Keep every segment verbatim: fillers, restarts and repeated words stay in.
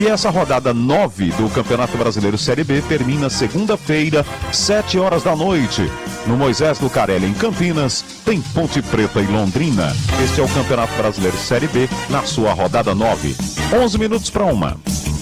E essa rodada nove do Campeonato Brasileiro Série B termina segunda-feira, sete horas da noite. No Moisés Lucarelli, em Campinas, tem Ponte Preta e Londrina. Este é o Campeonato Brasileiro Série B, na sua rodada nove. onze minutos para uma.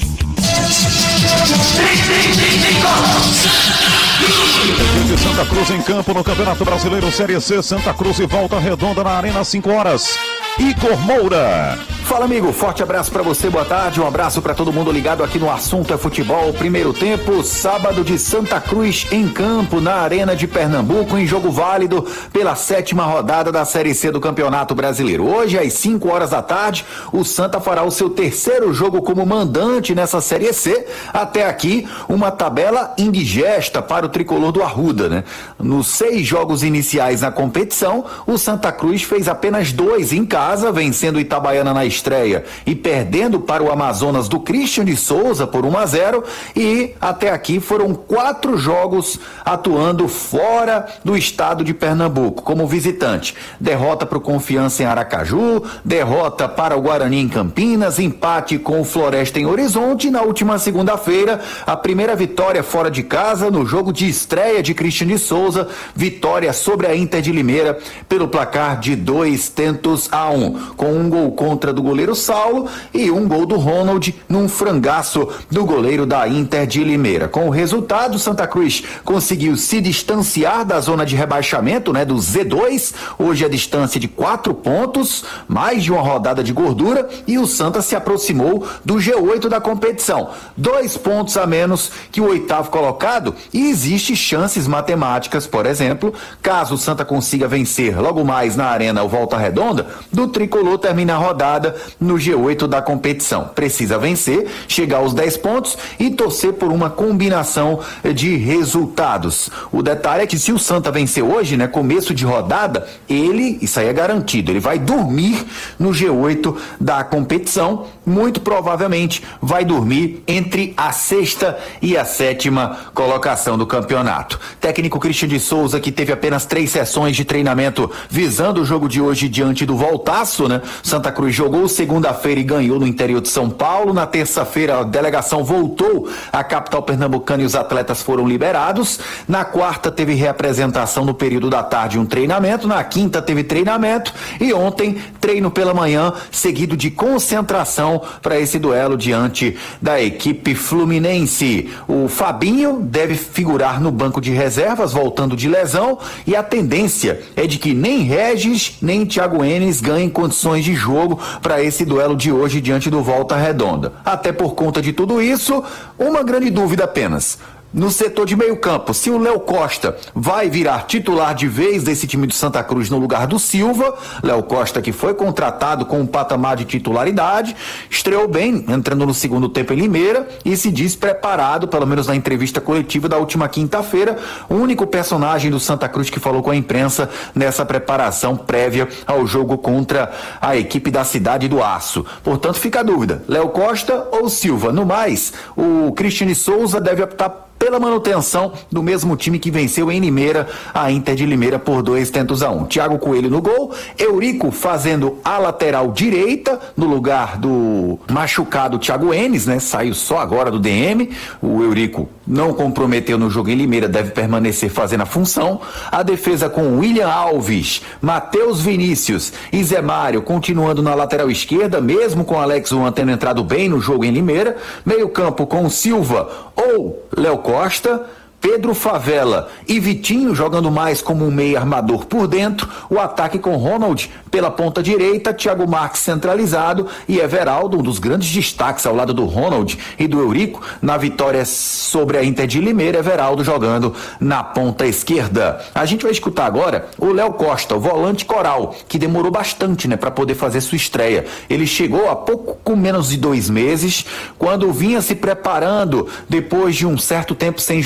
De Santa Cruz em campo no Campeonato Brasileiro Série C, Santa Cruz e Volta Redonda na Arena, cinco horas. Igor Moura. Fala, amigo, forte abraço pra você, boa tarde, um abraço pra todo mundo ligado aqui no Assunto é Futebol. Primeiro tempo, sábado de Santa Cruz em campo na Arena de Pernambuco, em jogo válido pela sétima rodada da Série C do Campeonato Brasileiro. Hoje, às cinco horas da tarde, o Santa fará o seu terceiro jogo como mandante nessa Série C. Até aqui, uma tabela indigesta para o tricolor do Arruda, né? Nos seis jogos iniciais na competição, o Santa Cruz fez apenas dois em casa, vencendo o Itabaiana na estreia e perdendo para o Amazonas do Christian de Souza por um a zero, e até aqui foram quatro jogos atuando fora do estado de Pernambuco como visitante. Derrota para o Confiança em Aracaju, derrota para o Guarani em Campinas, empate com o Floresta em Horizonte e na última segunda-feira a primeira vitória fora de casa no jogo de estreia de Christian de Souza, vitória sobre a Inter de Limeira pelo placar de dois tentos a um, com um gol contra do goleiro Saulo e um gol do Ronald num frangaço do goleiro da Inter de Limeira. Com o resultado, Santa Cruz conseguiu se distanciar da zona de rebaixamento, né, do Z dois, hoje a distância de quatro pontos, mais de uma rodada de gordura, e o Santa se aproximou do G oito da competição, dois pontos a menos que o oitavo colocado, e existe chances matemáticas, por exemplo, caso o Santa consiga vencer logo mais na Arena o Volta Redonda, do tricolor terminar a rodada no G oito da competição. Precisa vencer, chegar aos dez pontos e torcer por uma combinação de resultados. O detalhe é que se o Santa vencer hoje, né, começo de rodada, ele, isso aí é garantido, ele vai dormir no G oito da competição, muito provavelmente vai dormir entre a sexta e a sétima colocação do campeonato. Técnico Christian de Souza, que teve apenas três sessões de treinamento visando o jogo de hoje diante do Voltaço, né? Santa Cruz jogou segunda-feira e ganhou no interior de São Paulo. Na terça-feira a delegação voltou à capital pernambucana e os atletas foram liberados. Na quarta teve reapresentação no período da tarde, um treinamento. Na quinta teve treinamento e ontem treino pela manhã, seguido de concentração para esse duelo diante da equipe fluminense. O Fabinho deve figurar no banco de reservas, voltando de lesão, e a tendência é de que nem Regis nem Thiago Enes ganhem condições de jogo para esse duelo de hoje diante do Volta Redonda. Até por conta de tudo isso, uma grande dúvida apenas. No setor de meio campo, se o Léo Costa vai virar titular de vez desse time do Santa Cruz no lugar do Silva. Léo Costa, que foi contratado com um patamar de titularidade, estreou bem, entrando no segundo tempo em Limeira, e se diz preparado, pelo menos na entrevista coletiva da última quinta-feira, o único personagem do Santa Cruz que falou com a imprensa nessa preparação prévia ao jogo contra a equipe da Cidade do Aço. Portanto, fica a dúvida, Léo Costa ou Silva? No mais, o Christian Souza deve optar pela manutenção do mesmo time que venceu em Limeira a Inter de Limeira por dois tentos a um. Thiago Coelho no gol, Eurico fazendo a lateral direita no lugar do machucado Thiago Enes, né? Saiu só agora do D M. O Eurico não comprometeu no jogo em Limeira, deve permanecer fazendo a função. A defesa com William Alves, Matheus Vinícius e Zé Mário continuando na lateral esquerda, mesmo com Alex Juan tendo entrado bem no jogo em Limeira. Meio campo com Silva ou Léo Costa, Pedro Favela e Vitinho jogando mais como um meio armador por dentro. O ataque com Ronald pela ponta direita, Thiago Marques centralizado e Everaldo, um dos grandes destaques ao lado do Ronald e do Eurico na vitória sobre a Inter de Limeira. Everaldo jogando na ponta esquerda. A gente vai escutar agora o Léo Costa, o volante coral, que demorou bastante, né, para poder fazer sua estreia. Ele chegou há pouco com menos de dois meses, quando vinha se preparando depois de um certo tempo sem jogar,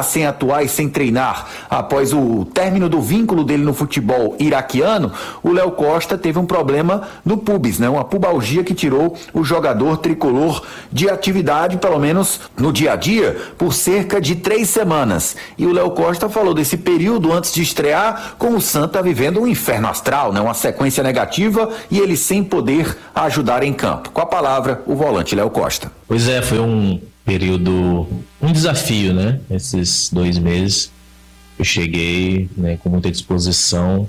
sem atuar e sem treinar após o término do vínculo dele no futebol iraquiano, o Léo Costa teve um problema no pubis, né? Uma pubalgia que tirou o jogador tricolor de atividade, pelo menos no dia a dia, por cerca de três semanas. E o Léo Costa falou desse período antes de estrear, com o Santa vivendo um inferno astral, né? Uma sequência negativa e ele sem poder ajudar em campo. Com a palavra, o volante Léo Costa. Pois é, foi um período, um desafio, né? Esses dois meses eu cheguei, né, com muita disposição,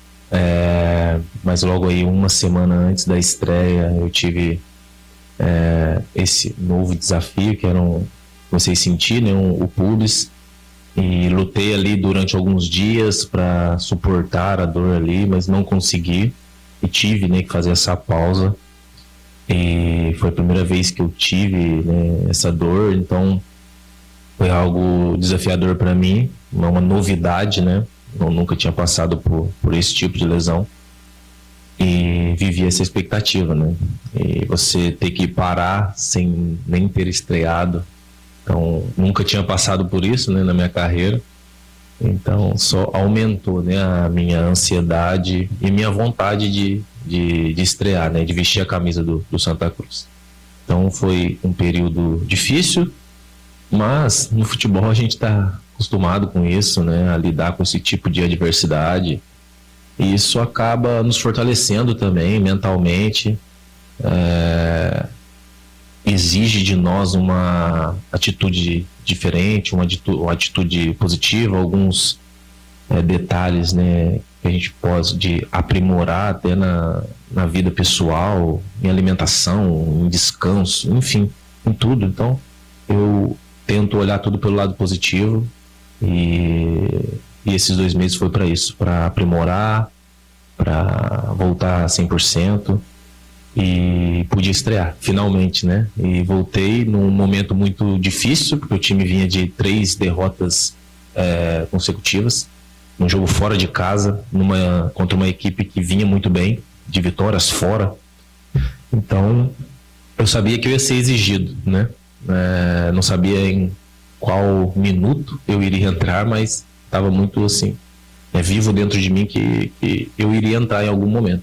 é, mas logo aí uma semana antes da estreia eu tive é, esse novo desafio, que era um, vocês sentiram, né, um, o pubis, e lutei ali durante alguns dias para suportar a dor ali, mas não consegui e tive, né, que fazer essa pausa. E foi a primeira vez que eu tive, né, essa dor, então foi algo desafiador para mim, uma novidade, né? Eu nunca tinha passado por, por esse tipo de lesão e vivi essa expectativa, né? E você ter que parar sem nem ter estreado, então nunca tinha passado por isso, né, na minha carreira, então só aumentou, né, a minha ansiedade e minha vontade de De, de estrear, né, de vestir a camisa do, do Santa Cruz. Então foi um período difícil, mas no futebol a gente está acostumado com isso, né, a lidar com esse tipo de adversidade, e isso acaba nos fortalecendo também mentalmente, é, exige de nós uma atitude diferente, uma atitude, uma atitude positiva, alguns é, detalhes, né, que a gente pode aprimorar até na, na vida pessoal, em alimentação, em descanso, enfim, em tudo. Então eu tento olhar tudo pelo lado positivo, e, e esses dois meses foi para isso, para aprimorar, para voltar a cem por cento, e pude estrear finalmente, né? E voltei num momento muito difícil, porque o time vinha de três derrotas é, consecutivas, num jogo fora de casa, numa, contra uma equipe que vinha muito bem, de vitórias fora. Então eu sabia que eu ia ser exigido, né? É, não sabia em qual minuto eu iria entrar, mas estava muito assim, é vivo dentro de mim que, que eu iria entrar em algum momento,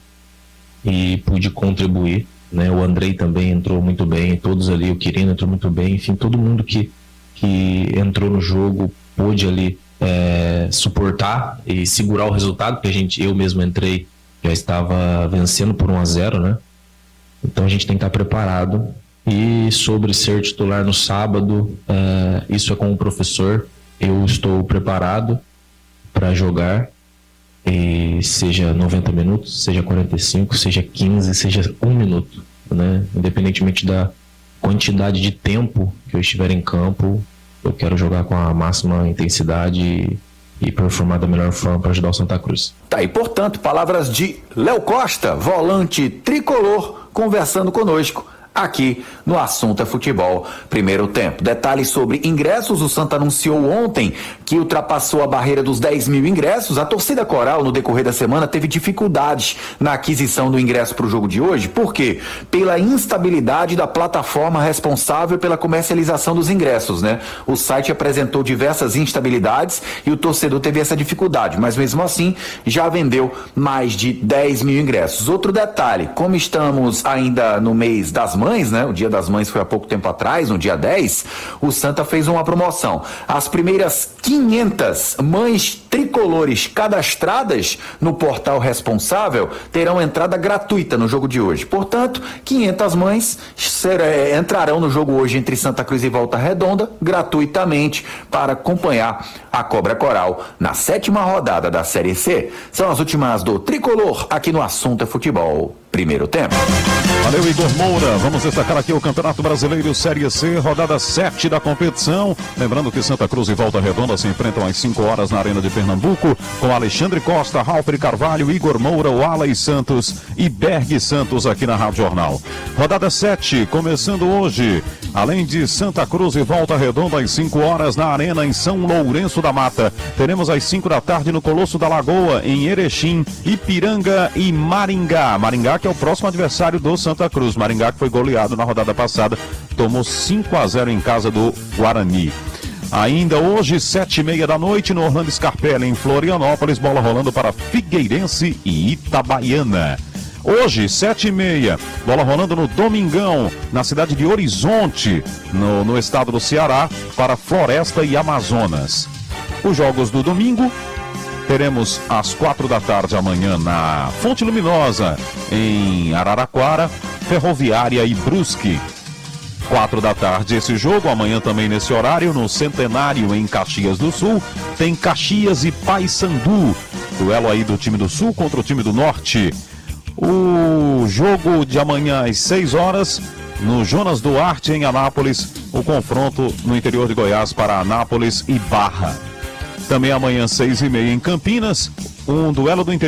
e pude contribuir, né? O Andrei também entrou muito bem, todos ali, o Quirino entrou muito bem, enfim, todo mundo que, que entrou no jogo pôde ali É, suportar e segurar o resultado, porque a gente, eu mesmo entrei, já estava vencendo por um a zero, né? Então a gente tem que estar preparado. E sobre ser titular no sábado, é, isso é com o professor, eu estou preparado para jogar, e seja noventa minutos, seja quarenta e cinco, seja quinze, seja um minuto, né? Independentemente da quantidade de tempo que eu estiver em campo, eu quero jogar com a máxima intensidade e, e performar da melhor forma para ajudar o Santa Cruz. Tá aí, portanto, palavras de Léo Costa, volante tricolor, conversando conosco aqui no Assunto é Futebol, primeiro tempo. Detalhes sobre ingressos: o Santa anunciou ontem que ultrapassou a barreira dos dez mil ingressos. A torcida coral, no decorrer da semana, teve dificuldades na aquisição do ingresso para o jogo de hoje. Por quê? Pela instabilidade da plataforma responsável pela comercialização dos ingressos, né? O site apresentou diversas instabilidades e o torcedor teve essa dificuldade, mas mesmo assim já vendeu mais de dez mil ingressos. Outro detalhe: como estamos ainda no mês das mães, né? O Dia das Mães foi há pouco tempo atrás, no dia dez, o Santa fez uma promoção. As primeiras quinhentas mães tricolores cadastradas no portal responsável terão entrada gratuita no jogo de hoje. Portanto, quinhentas mães ser, é, entrarão no jogo hoje entre Santa Cruz e Volta Redonda gratuitamente para acompanhar a Cobra Coral na sétima rodada da Série C. São as últimas do tricolor aqui no Assunto é Futebol, primeiro tempo. Valeu, Igor Moura. Vamos destacar aqui o Campeonato Brasileiro Série C, rodada sete da competição. Lembrando que Santa Cruz e Volta Redonda se enfrentam às cinco horas na Arena de Pernambuco, com Alexandre Costa, Ralf Carvalho, Igor Moura, Wallace Santos e Berg Santos aqui na Rádio Jornal. Rodada sete, começando hoje. Além de Santa Cruz e Volta Redonda, às cinco horas na Arena em São Lourenço da Mata. Teremos às cinco da tarde no Colosso da Lagoa, em Erechim, Ipiranga e Maringá. Maringá que é o próximo adversário do Santa Cruz. Maringá que foi goleado na rodada passada, tomou cinco a zero em casa do Guarani. Ainda hoje, sete e meia da noite, no Orlando Scarpelli, em Florianópolis, bola rolando para Figueirense e Itabaiana. Hoje, sete e meia, bola rolando no Domingão, na cidade de Horizonte, no, no estado do Ceará, para Floresta e Amazonas. Os jogos do domingo, teremos às quatro da tarde amanhã na Fonte Luminosa, em Araraquara, Ferroviária e Brusque. Quatro da tarde esse jogo, amanhã também nesse horário, no Centenário, em Caxias do Sul, tem Caxias e Paysandu. Duelo aí do time do Sul contra o time do Norte. O jogo de amanhã às seis horas, no Jonas Duarte, em Anápolis, o confronto no interior de Goiás para Anápolis e Barra. Também amanhã, seis e meia, em Campinas, um duelo do interior